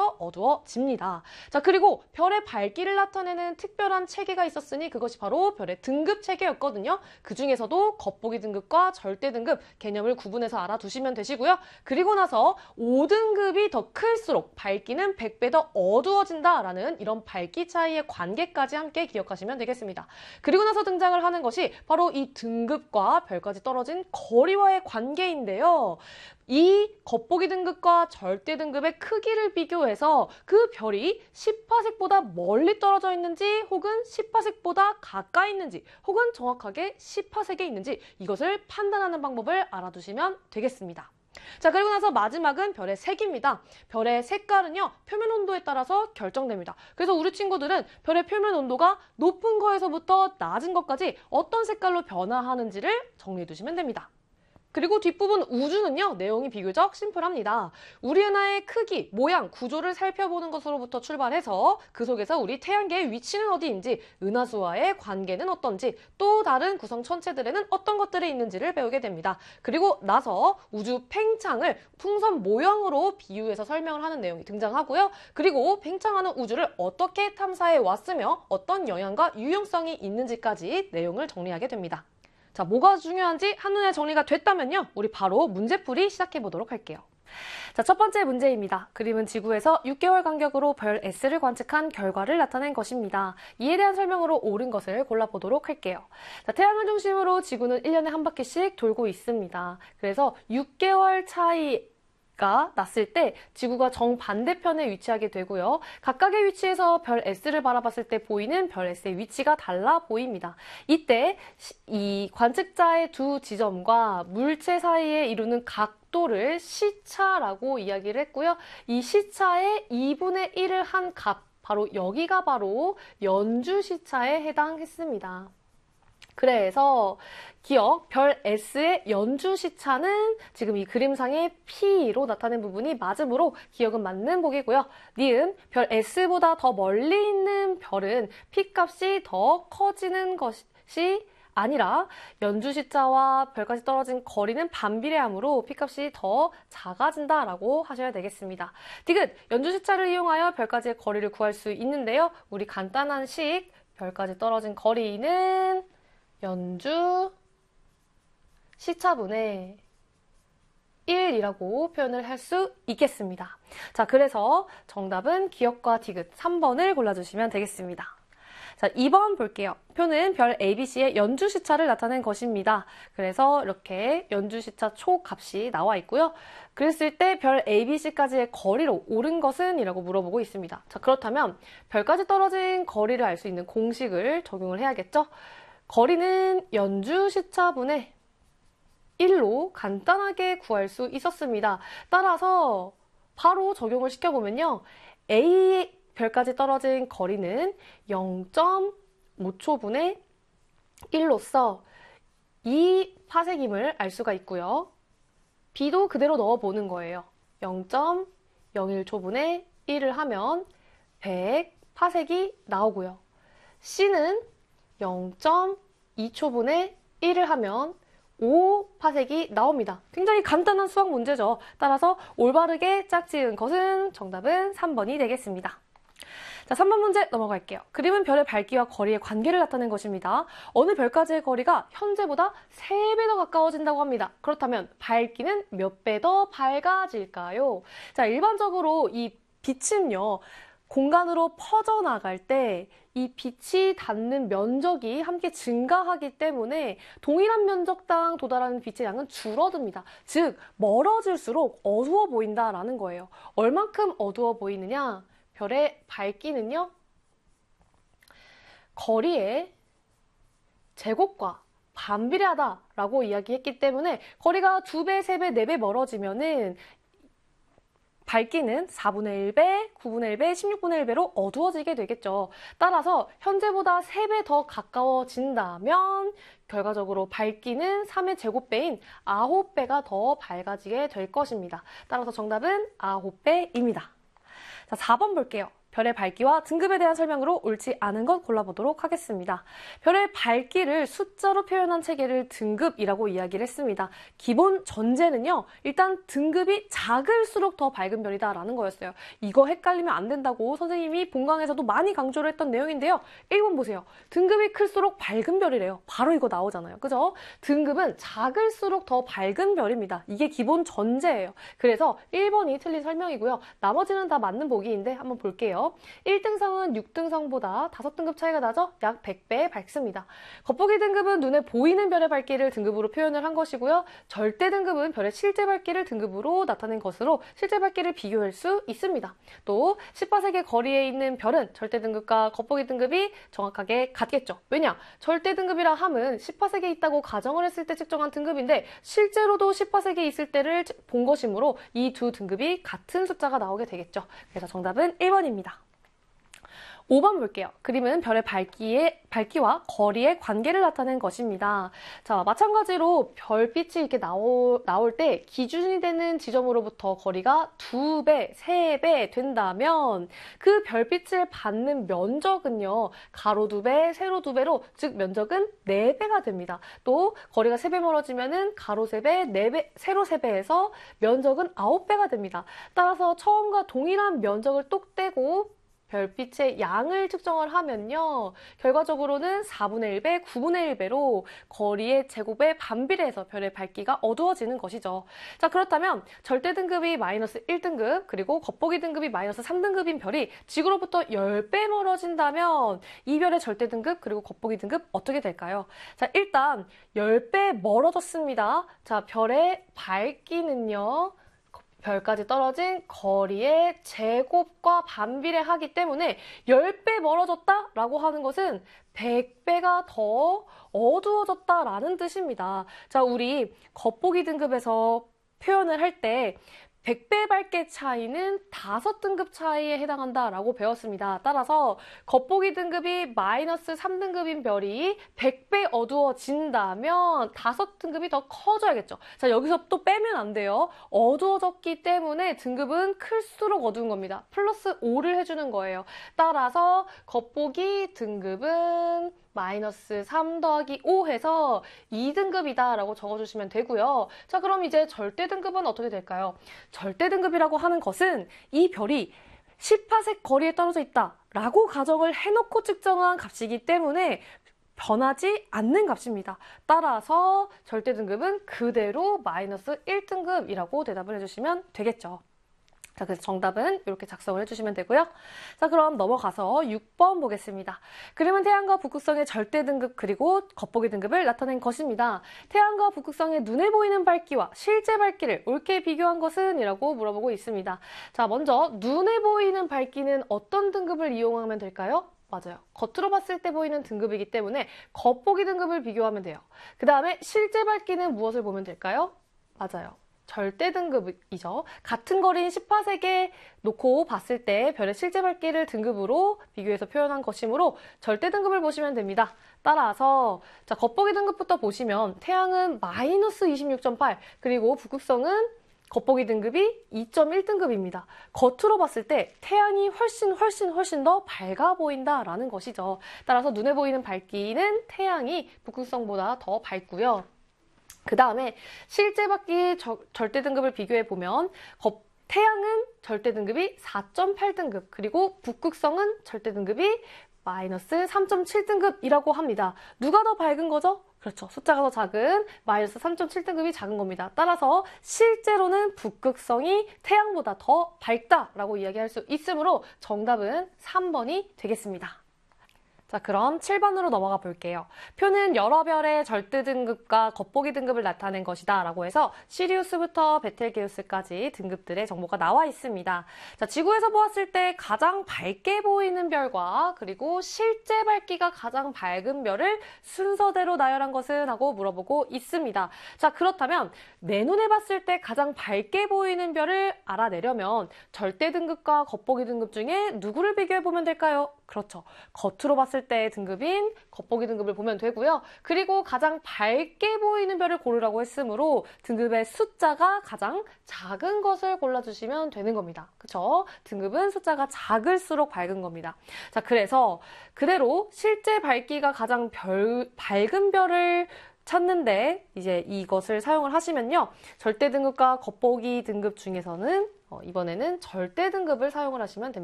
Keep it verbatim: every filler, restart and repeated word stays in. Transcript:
더 어두워집니다. 자, 그리고 별의 밝기를 나타내는 특별한 체계가 있었으니 그것이 바로 별의 등급 체계였거든요. 그 중에서도 겉보기 등급과 절대 등급 개념을 구분해서 알아두시면 되시고요. 그리고 나서 오 등급이 더 클수록 밝기는 백 배 더 어두워진다라는 이런 밝기 차이의 관계까지 함께 기억하시면 되겠습니다. 그리고 나서 등장을 하는 것이 바로 이 등급과 별까지 떨어진 거리와의 관계인데요. 이 겉보기 등급과 절대 등급의 크기를 비교해서 그 별이 십 파섹보다 멀리 떨어져 있는지 혹은 십 파섹보다 가까이 있는지 혹은 정확하게 십 파섹에 있는지 이것을 판단하는 방법을 알아두시면 되겠습니다. 자, 그리고 나서 마지막은 별의 색입니다. 별의 색깔은요, 표면 온도에 따라서 결정됩니다. 그래서 우리 친구들은 별의 표면 온도가 높은 거에서부터 낮은 것까지 어떤 색깔로 변화하는지를 정리해 두시면 됩니다. 그리고 뒷부분 우주는요, 내용이 비교적 심플합니다. 우리 은하의 크기, 모양, 구조를 살펴보는 것으로부터 출발해서 그 속에서 우리 태양계의 위치는 어디인지, 은하수와의 관계는 어떤지, 또 다른 구성 천체들에는 어떤 것들이 있는지를 배우게 됩니다. 그리고 나서 우주 팽창을 풍선 모형으로 비유해서 설명을 하는 내용이 등장하고요. 그리고 팽창하는 우주를 어떻게 탐사해 왔으며 어떤 영향과 유용성이 있는지까지 내용을 정리하게 됩니다. 자, 뭐가 중요한지 한눈에 정리가 됐다면요. 우리 바로 문제풀이 시작해 보도록 할게요. 자, 첫 번째 문제입니다. 그림은 지구에서 육 개월 간격으로 별 S를 관측한 결과를 나타낸 것입니다. 이에 대한 설명으로 옳은 것을 골라보도록 할게요. 자, 태양을 중심으로 지구는 일 년에 한 바퀴씩 돌고 있습니다. 그래서 육 개월 차이 가 났을 때 지구가 정반대편에 위치하게 되고요. 각각의 위치에서 별 S를 바라봤을 때 보이는 별 S의 위치가 달라 보입니다. 이때 이 관측자의 두 지점과 물체 사이에 이루는 각도를 시차라고 이야기를 했고요. 이 시차의 이분의 일을 한 값, 바로 여기가 바로 연주시차에 해당했습니다. 그래서 기억, 별 S의 연주시차는 지금 이 그림상의 P로 나타낸 부분이 맞으므로 기억은 맞는 보기고요. 니은, 별 S보다 더 멀리 있는 별은 P 값이 더 커지는 것이 아니라 연주시차와 별까지 떨어진 거리는 반비례하므로 P 값이 더 작아진다라고 하셔야 되겠습니다. 디귿, 연주시차를 이용하여 별까지의 거리를 구할 수 있는데요. 우리 간단한 식, 별까지 떨어진 거리는 연주 시차분의 일이라고 표현을 할 수 있겠습니다. 자, 그래서 정답은 기억과 디귿 삼 번을 골라주시면 되겠습니다. 자, 이 번 볼게요. 표는 별 에이비씨의 연주시차를 나타낸 것입니다. 그래서 이렇게 연주시차 초값이 나와 있고요. 그랬을 때 별 에이비씨까지의 거리로 옳은 것은? 이라고 물어보고 있습니다. 자, 그렇다면 별까지 떨어진 거리를 알 수 있는 공식을 적용을 해야겠죠? 거리는 연주시차분의 일로 간단하게 구할 수 있었습니다. 따라서 바로 적용을 시켜보면요. A 별까지 떨어진 거리는 영 점 오 초분의 일로서 이 파세김을 알 수가 있고요. B도 그대로 넣어보는 거예요. 영 점 영일 초분의 일을 하면 백 파세기 나오고요. C는 영 점 이 초분의 일을 하면 오 파세기 나옵니다. 굉장히 간단한 수학 문제죠. 따라서 올바르게 짝지은 것은 정답은 삼 번이 되겠습니다. 자, 삼 번 문제 넘어갈게요. 그림은 별의 밝기와 거리의 관계를 나타낸 것입니다. 어느 별까지의 거리가 현재보다 세 배 더 가까워진다고 합니다. 그렇다면 밝기는 몇 배 더 밝아질까요? 자, 일반적으로 이 빛은요, 공간으로 퍼져나갈 때 이 빛이 닿는 면적이 함께 증가하기 때문에 동일한 면적당 도달하는 빛의 양은 줄어듭니다. 즉, 멀어질수록 어두워 보인다라는 거예요. 얼만큼 어두워 보이느냐? 별의 밝기는요, 거리의 제곱과 반비례하다라고 이야기했기 때문에 거리가 두 배, 세 배, 네 배 멀어지면은 밝기는 사분의 일 배, 구분의 일 배, 십육분의 일 배로 어두워지게 되겠죠. 따라서 현재보다 세 배 더 가까워진다면 결과적으로 밝기는 삼의 제곱배인 아홉 배가 더 밝아지게 될 것입니다. 따라서 정답은 아홉 배입니다. 자, 사 번 볼게요. 별의 밝기와 등급에 대한 설명으로 옳지 않은 것 골라보도록 하겠습니다. 별의 밝기를 숫자로 표현한 체계를 등급이라고 이야기를 했습니다. 기본 전제는요, 일단 등급이 작을수록 더 밝은 별이다 라는 거였어요. 이거 헷갈리면 안 된다고 선생님이 본강에서도 많이 강조를 했던 내용인데요. 일 번 보세요. 등급이 클수록 밝은 별이래요. 바로 이거 나오잖아요. 그죠? 등급은 작을수록 더 밝은 별입니다. 이게 기본 전제예요. 그래서 일 번이 틀린 설명이고요. 나머지는 다 맞는 보기인데 한번 볼게요. 일 등성은 육 등성보다 다섯 등급 차이가 나죠? 약 백 배 밝습니다. 겉보기 등급은 눈에 보이는 별의 밝기를 등급으로 표현을 한 것이고요. 절대 등급은 별의 실제 밝기를 등급으로 나타낸 것으로 실제 밝기를 비교할 수 있습니다. 또 십파세계 거리에 있는 별은 절대 등급과 겉보기 등급이 정확하게 같겠죠. 왜냐? 절대 등급이라 함은 십파세계에 있다고 가정을 했을 때 측정한 등급인데 실제로도 십파세계에 있을 때를 본 것이므로 이 두 등급이 같은 숫자가 나오게 되겠죠. 그래서 정답은 일 번입니다. 오 번 볼게요. 그림은 별의 밝기의, 밝기와 거리의 관계를 나타낸 것입니다. 자, 마찬가지로 별빛이 이렇게 나오, 나올 때 기준이 되는 지점으로부터 거리가 두 배, 세 배 된다면 그 별빛을 받는 면적은요, 가로 두 배, 세로 두 배로, 즉 면적은 네 배가 됩니다. 또 거리가 세 배 멀어지면은 가로 세 배, 네 배, 세로 세 배에서 면적은 아홉 배가 됩니다. 따라서 처음과 동일한 면적을 똑 떼고 별빛의 양을 측정을 하면요. 결과적으로는 사분의 일 배, 구분의 일 배로 거리의 제곱에 반비례해서 별의 밝기가 어두워지는 것이죠. 자, 그렇다면 절대 등급이 마이너스 일 등급, 그리고 겉보기 등급이 마이너스 삼 등급인 별이 지구로부터 십 배 멀어진다면 이 별의 절대 등급, 그리고 겉보기 등급 어떻게 될까요? 자, 일단 십 배 멀어졌습니다. 자, 별의 밝기는요. 별까지 떨어진 거리의 제곱과 반비례하기 때문에 십 배 멀어졌다라고 하는 것은 백 배가 더 어두워졌다라는 뜻입니다. 자, 우리 겉보기 등급에서 표현을 할 때 백 배 밝기 차이는 다섯 등급 차이에 해당한다라고 배웠습니다. 따라서 겉보기 등급이 마이너스 삼 등급인 별이 백 배 어두워진다면 다섯 등급이 더 커져야겠죠. 자, 여기서 또 빼면 안 돼요. 어두워졌기 때문에 등급은 클수록 어두운 겁니다. 플러스 오를 해주는 거예요. 따라서 겉보기 등급은 마이너스 삼 더하기 오 해서 이 등급이다 라고 적어주시면 되고요. 자, 그럼 이제 절대 등급은 어떻게 될까요? 절대 등급이라고 하는 것은 이 별이 십파색 거리에 떨어져 있다 라고 가정을 해놓고 측정한 값이기 때문에 변하지 않는 값입니다. 따라서 절대 등급은 그대로 마이너스 일 등급이라고 대답을 해주시면 되겠죠. 자, 그래서 정답은 이렇게 작성을 해주시면 되고요. 자, 그럼 넘어가서 육 번 보겠습니다. 그림은 태양과 북극성의 절대 등급 그리고 겉보기 등급을 나타낸 것입니다. 태양과 북극성의 눈에 보이는 밝기와 실제 밝기를 옳게 비교한 것은? 이라고 물어보고 있습니다. 자, 먼저 눈에 보이는 밝기는 어떤 등급을 이용하면 될까요? 맞아요. 겉으로 봤을 때 보이는 등급이기 때문에 겉보기 등급을 비교하면 돼요. 그 다음에 실제 밝기는 무엇을 보면 될까요? 맞아요. 절대 등급이죠. 같은 거리인 십파색에 놓고 봤을 때 별의 실제 밝기를 등급으로 비교해서 표현한 것이므로 절대 등급을 보시면 됩니다. 따라서 자, 겉보기 등급부터 보시면 태양은 마이너스 이십육 점 팔, 그리고 북극성은 겉보기 등급이 이 점 일 등급입니다. 겉으로 봤을 때 태양이 훨씬 훨씬 훨씬 더 밝아 보인다라는 것이죠. 따라서 눈에 보이는 밝기는 태양이 북극성보다 더 밝고요. 그 다음에 실제 밝기 절대 등급을 비교해 보면 태양은 절대 등급이 사 점 팔 등급, 그리고 북극성은 절대 등급이 마이너스 삼 점 칠 등급이라고 합니다. 누가 더 밝은 거죠? 그렇죠. 숫자가 더 작은 마이너스 삼 점 칠 등급이 작은 겁니다. 따라서 실제로는 북극성이 태양보다 더 밝다라고 이야기할 수 있으므로 정답은 삼 번이 되겠습니다. 자, 그럼 칠 번으로 넘어가 볼게요. 표는 여러 별의 절대 등급과 겉보기 등급을 나타낸 것이다 라고 해서 시리우스부터 베텔게우스까지 등급들의 정보가 나와 있습니다. 자, 지구에서 보았을 때 가장 밝게 보이는 별과 그리고 실제 밝기가 가장 밝은 별을 순서대로 나열한 것은? 하고 물어보고 있습니다. 자, 그렇다면 내 눈에 봤을 때 가장 밝게 보이는 별을 알아내려면 절대 등급과 겉보기 등급 중에 누구를 비교해 보면 될까요? 그렇죠. 겉으로 봤을 때 등급인 겉보기 등급을 보면 되고요. 그리고 가장 밝게 보이는 별을 고르라고 했으므로 등급의 숫자가 가장 작은 것을 골라주시면 되는 겁니다. 그쵸? 등급은 숫자가 작을수록 밝은 겁니다. 자, 그래서 그대로 실제 밝기가 가장 별, 밝은 별을 찾는데 이제 이것을 사용을 하시면요. 절대 등급과 겉보기 등급 중에서는 어, 이번에는 절대 등급을 사용을 하시면 됩니다.